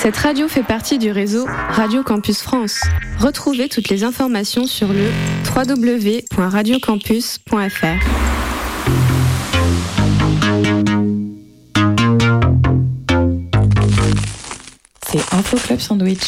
Cette radio fait partie du réseau Radio Campus France. Retrouvez toutes les informations sur le www.radiocampus.fr. C'est Info Club Sandwich.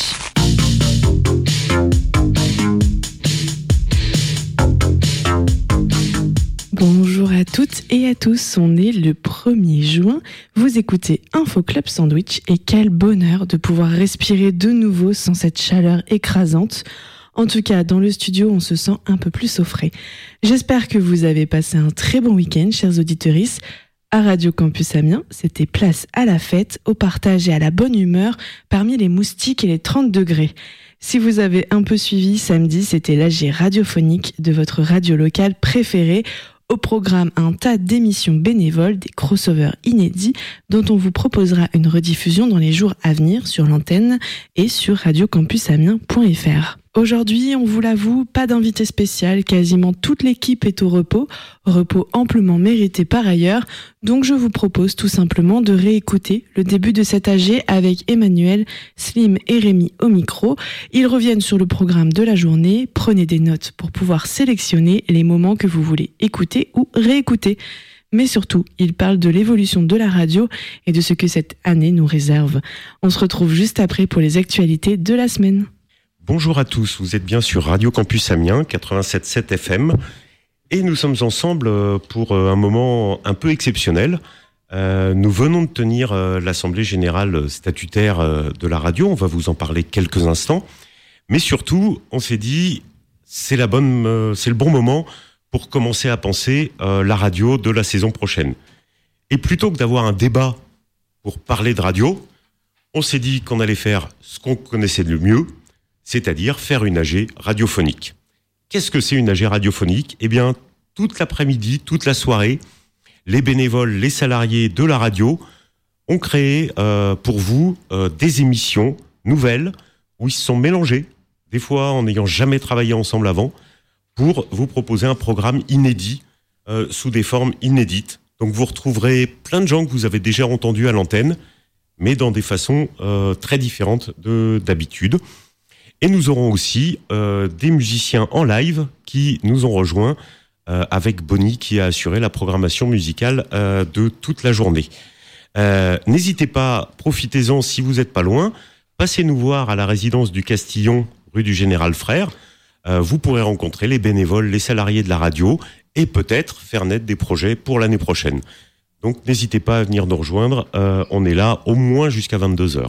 Bonjour à toutes et à tous, on est le 1er juin, vous écoutez Info Club Sandwich et quel bonheur de pouvoir respirer de nouveau sans cette chaleur écrasante. En tout cas, dans le studio, on se sent un peu plus au frais. J'espère que vous avez passé un très bon week-end, chers auditeuristes. À Radio Campus Amiens, c'était place à la fête, au partage et à la bonne humeur parmi les moustiques et les 30 degrés. Si vous avez un peu suivi, samedi, c'était l'AG radiophonique de votre radio locale préférée. Au programme, un tas d'émissions bénévoles, des crossovers inédits dont on vous proposera une rediffusion dans les jours à venir sur l'antenne et sur radiocampusamiens.fr. Aujourd'hui, on vous l'avoue, pas d'invité spécial, quasiment toute l'équipe est au repos amplement mérité par ailleurs, donc je vous propose tout simplement de réécouter le début de cet AG avec Emmanuel, Slim et Rémi au micro. Ils reviennent sur le programme de la journée, prenez des notes pour pouvoir sélectionner les moments que vous voulez écouter ou réécouter. Mais surtout, ils parlent de l'évolution de la radio et de ce que cette année nous réserve. On se retrouve juste après pour les actualités de la semaine. Bonjour à tous, vous êtes bien sur Radio Campus Amiens, 87.7 FM, et nous sommes ensemble pour un moment un peu exceptionnel. Nous venons de tenir l'Assemblée Générale statutaire de la radio, on va vous en parler quelques instants, mais surtout, on s'est dit, c'est le bon moment pour commencer à penser la radio de la saison prochaine. Et plutôt que d'avoir un débat pour parler de radio, on s'est dit qu'on allait faire ce qu'on connaissait le mieux, c'est-à-dire faire une AG radiophonique. Qu'est-ce que c'est une AG radiophonique ? Eh bien, toute l'après-midi, toute la soirée, les bénévoles, les salariés de la radio ont créé pour vous des émissions nouvelles où ils se sont mélangés, des fois en n'ayant jamais travaillé ensemble avant, pour vous proposer un programme inédit sous des formes inédites. Donc vous retrouverez plein de gens que vous avez déjà entendus à l'antenne, mais dans des façons très différentes d'habitude. Et nous aurons aussi des musiciens en live qui nous ont rejoints avec Bonnie qui a assuré la programmation musicale de toute la journée. N'hésitez pas, profitez-en si vous n'êtes pas loin. Passez nous voir à la résidence du Castillon, rue du Général Frère. Vous pourrez rencontrer les bénévoles, les salariés de la radio et peut-être faire naître des projets pour l'année prochaine. Donc n'hésitez pas à venir nous rejoindre. On est là au moins jusqu'à 22h.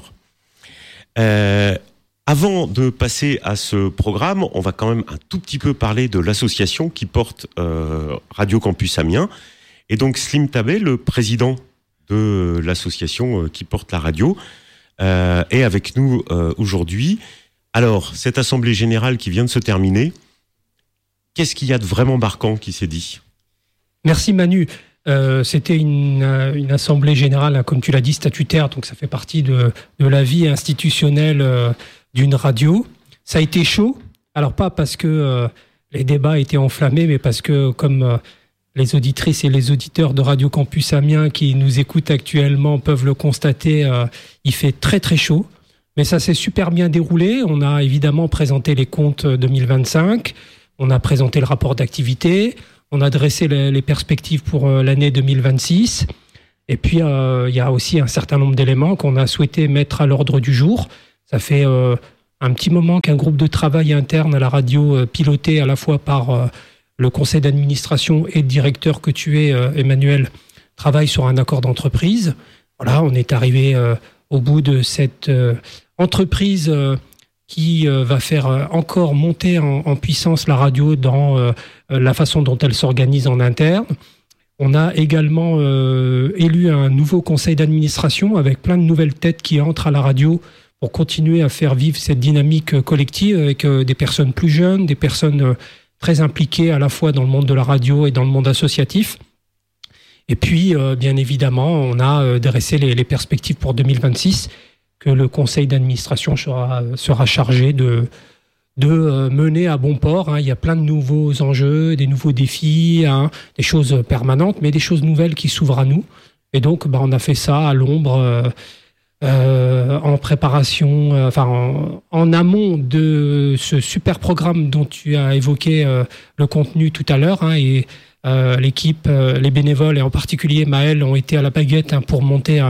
Avant de passer à ce programme, on va quand même un tout petit peu parler de l'association qui porte Radio Campus Amiens. Et donc Slim Tabé, le président de l'association qui porte la radio, est avec nous aujourd'hui. Alors, cette assemblée générale qui vient de se terminer, qu'est-ce qu'il y a de vraiment marquant qui s'est dit ? Merci Manu. C'était une assemblée générale, comme tu l'as dit, statutaire, donc ça fait partie de la vie institutionnelle d'une radio. Ça a été chaud, alors pas parce que les débats étaient enflammés, mais parce que comme les auditrices et les auditeurs de Radio Campus Amiens qui nous écoutent actuellement peuvent le constater, il fait très très chaud. Mais ça s'est super bien déroulé. On a évidemment présenté les comptes 2025, on a présenté le rapport d'activité, on a dressé les perspectives pour l'année 2026. Et puis, il y a aussi un certain nombre d'éléments qu'on a souhaité mettre à l'ordre du jour. Ça fait un petit moment qu'un groupe de travail interne à la radio, piloté à la fois par le conseil d'administration et le directeur que tu es, Emmanuel, travaille sur un accord d'entreprise. Voilà, on est arrivé au bout de cette entreprise qui va faire encore monter en puissance la radio dans la façon dont elle s'organise en interne. On a également élu un nouveau conseil d'administration avec plein de nouvelles têtes qui entrent à la radio pour continuer à faire vivre cette dynamique collective avec des personnes plus jeunes, des personnes très impliquées à la fois dans le monde de la radio et dans le monde associatif. Et puis, bien évidemment, on a dressé les perspectives pour 2026 que le conseil d'administration sera chargé de mener à bon port. Il y a plein de nouveaux enjeux, des nouveaux défis, des choses permanentes, mais des choses nouvelles qui s'ouvrent à nous. Et donc, on a fait ça à l'ombre en préparation, en amont de ce super programme dont tu as évoqué le contenu tout à l'heure, hein, et l'équipe, les bénévoles et en particulier Maël ont été à la baguette pour monter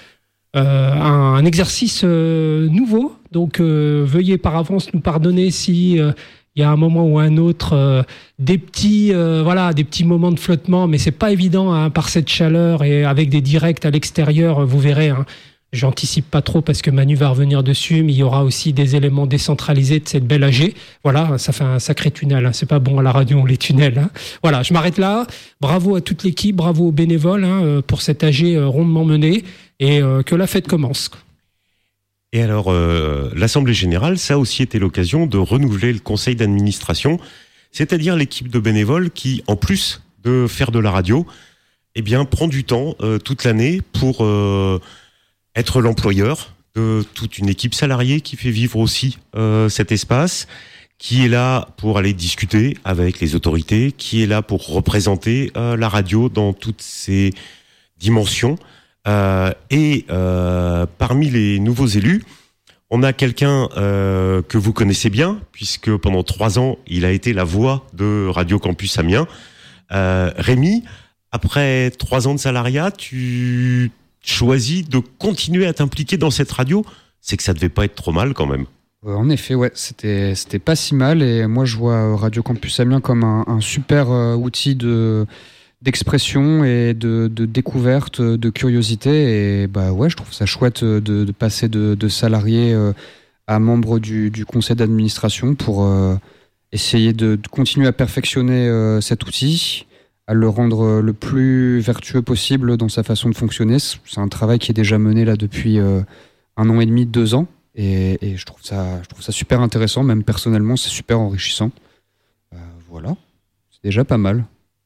un exercice nouveau. Donc veuillez par avance nous pardonner si il y a un moment ou un autre des petits moments de flottement, mais c'est pas évident hein, par cette chaleur et avec des directs à l'extérieur, vous verrez. Hein, j'anticipe pas trop parce que Manu va revenir dessus, mais il y aura aussi des éléments décentralisés de cette belle AG. Voilà, ça fait un sacré tunnel. Hein. C'est pas bon à la radio, les tunnels. Hein. Voilà, je m'arrête là. Bravo à toute l'équipe, bravo aux bénévoles hein, pour cette AG rondement menée et que la fête commence. Et alors, l'Assemblée Générale, ça a aussi été l'occasion de renouveler le conseil d'administration, c'est-à-dire l'équipe de bénévoles qui, en plus de faire de la radio, eh bien, prend du temps toute l'année pour être l'employeur de toute une équipe salariée qui fait vivre aussi cet espace, qui est là pour aller discuter avec les autorités, qui est là pour représenter la radio dans toutes ses dimensions. Et parmi les nouveaux élus, on a quelqu'un que vous connaissez bien, puisque pendant 3 ans, il a été la voix de Radio Campus Amiens. Rémi, après 3 ans de salariat, tu choisis de continuer à t'impliquer dans cette radio. C'est que ça devait pas être trop mal quand même. En effet, ouais, c'était pas si mal. Et moi, je vois Radio Campus Amiens comme un super outil d'expression et de découverte, de curiosité. Et bah ouais, je trouve ça chouette de passer de salarié à membre du conseil d'administration pour essayer de continuer à perfectionner cet outil, à le rendre le plus vertueux possible dans sa façon de fonctionner. C'est un travail qui est déjà mené là depuis 1 an et demi, 2 ans. Et je trouve ça super intéressant, même personnellement, c'est super enrichissant. Voilà, c'est déjà pas mal.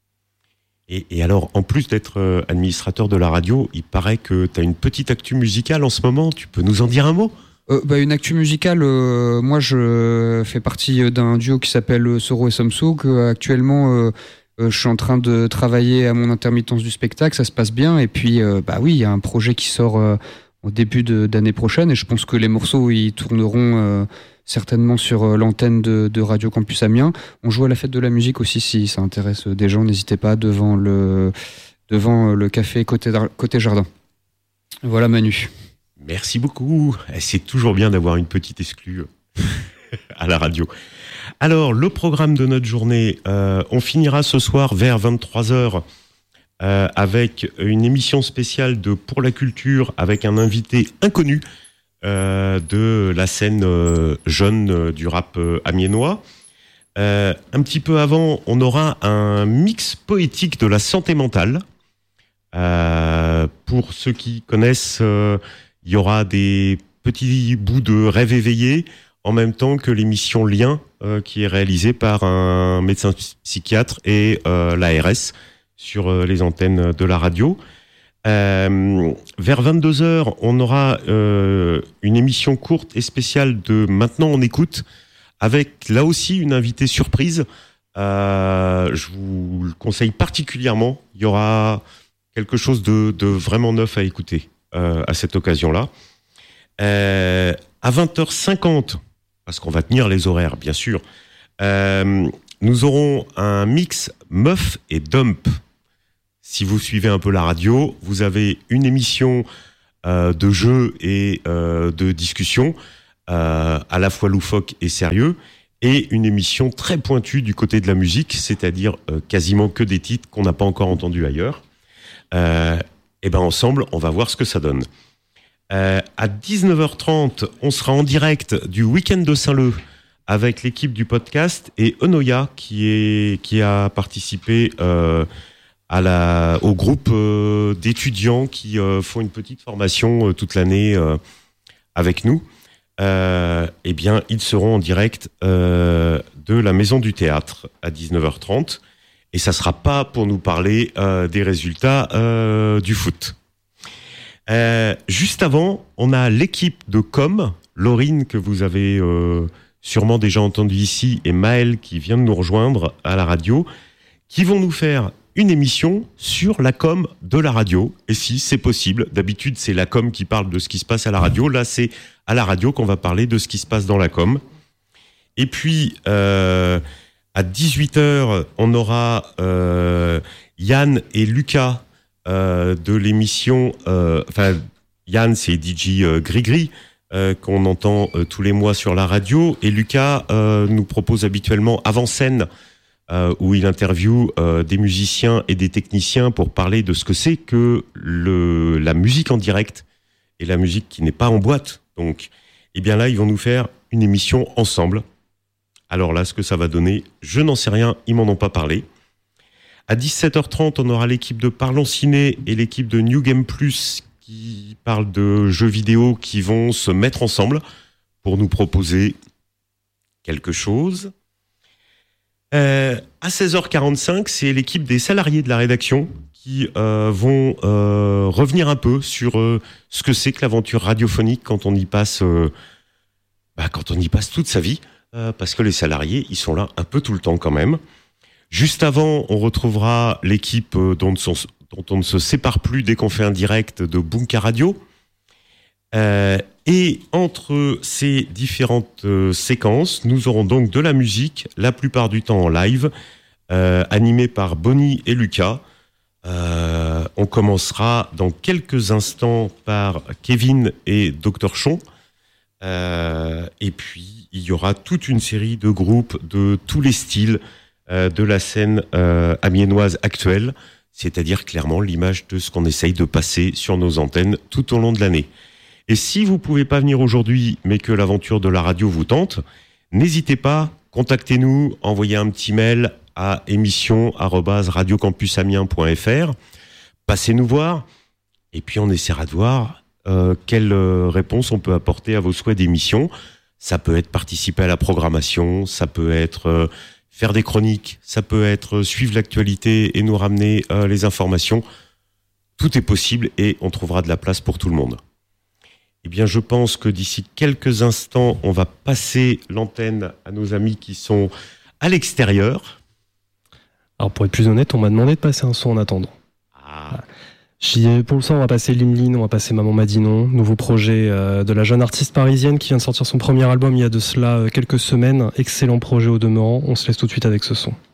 Et alors, en plus d'être administrateur de la radio, il paraît que tu as une petite actu musicale en ce moment. Tu peux nous en dire un mot ? Une actu musicale, moi je fais partie d'un duo qui s'appelle Soro et Samsung. Actuellement, je suis en train de travailler à mon intermittence du spectacle, ça se passe bien. Et puis, oui, il y a un projet qui sort au début d'année prochaine. Et je pense que les morceaux, ils tourneront certainement sur l'antenne de Radio Campus Amiens. On joue à la fête de la musique aussi, si ça intéresse des gens. N'hésitez pas devant le café côté jardin. Voilà Manu. Merci beaucoup. C'est toujours bien d'avoir une petite exclue à la radio. Alors, le programme de notre journée, on finira ce soir vers 23h avec une émission spéciale de Pour la Culture avec un invité inconnu de la scène jeune du rap amiénois. Un petit peu avant, on aura un mix poétique de la santé mentale. Pour ceux qui connaissent, il y aura des petits bouts de rêve éveillé en même temps que l'émission Lien qui est réalisée par un médecin psychiatre et l'ARS sur les antennes de la radio. Vers 22h, on aura une émission courte et spéciale de Maintenant on écoute avec là aussi une invitée surprise. Je vous le conseille particulièrement. Il y aura quelque chose de vraiment neuf à écouter à cette occasion-là. À 20h50, parce qu'on va tenir les horaires, bien sûr, nous aurons un mix meuf et dump. Si vous suivez un peu la radio, vous avez une émission de jeu et de discussion, à la fois loufoque et sérieux, et une émission très pointue du côté de la musique, c'est-à-dire quasiment que des titres qu'on n'a pas encore entendus ailleurs. Et ben ensemble, on va voir ce que ça donne. À 19h30, on sera en direct du week-end de Saint-Leu avec l'équipe du podcast et Onoya qui a participé au groupe d'étudiants qui font une petite formation toute l'année avec nous. Eh bien, ils seront en direct de la Maison du Théâtre à 19h30 et ça sera pas pour nous parler des résultats du foot. Juste avant, on a l'équipe de com, Laurine que vous avez sûrement déjà entendu ici et Maël qui vient de nous rejoindre à la radio, qui vont nous faire une émission sur la com de la radio. Et si c'est possible, d'habitude c'est la com qui parle de ce qui se passe à la radio. Là, c'est à la radio qu'on va parler de ce qui se passe dans la com. Et puis, à 18h, on aura Yann et Lucas de l'émission... Yann, c'est DJ Grigri, qu'on entend tous les mois sur la radio. Et Lucas nous propose habituellement avant-scène, où il interviewe des musiciens et des techniciens pour parler de ce que c'est que la musique en direct et la musique qui n'est pas en boîte. Donc, eh bien là, ils vont nous faire une émission ensemble. Alors là, ce que ça va donner, je n'en sais rien, ils m'en ont pas parlé. À 17h30, on aura l'équipe de Parlons Ciné et l'équipe de New Game Plus qui parlent de jeux vidéo qui vont se mettre ensemble pour nous proposer quelque chose. À 16h45, c'est l'équipe des salariés de la rédaction qui vont revenir un peu sur ce que c'est que l'aventure radiophonique quand on y passe toute sa vie, parce que les salariés, ils sont là un peu tout le temps quand même. Juste avant, on retrouvera l'équipe dont on ne se sépare plus dès qu'on fait un direct de Bunka Radio. Et entre ces différentes séquences, nous aurons donc de la musique, la plupart du temps en live, animée par Bonnie et Lucas. On commencera dans quelques instants par Kevin et Dr Chon. Et puis, il y aura toute une série de groupes de tous les styles de la scène amiénoise actuelle, c'est-à-dire clairement l'image de ce qu'on essaye de passer sur nos antennes tout au long de l'année. Et si vous pouvez pas venir aujourd'hui, mais que l'aventure de la radio vous tente, n'hésitez pas, contactez-nous, envoyez un petit mail à émission@radiocampusamiens.fr, passez nous voir, et puis on essaiera de voir quelle réponse on peut apporter à vos souhaits d'émission. Ça peut être participer à la programmation, ça peut être faire des chroniques, ça peut être suivre l'actualité et nous ramener les informations. Tout est possible et on trouvera de la place pour tout le monde. Eh bien, je pense que d'ici quelques instants, on va passer l'antenne à nos amis qui sont à l'extérieur. Alors, pour être plus honnête, on m'a demandé de passer un son en attendant. Pour le son, on va passer Limline, on va passer Maman m'a dit non, nouveau projet de la jeune artiste parisienne qui vient de sortir son premier album il y a de cela quelques semaines. Excellent projet au demeurant, on se laisse tout de suite avec ce son.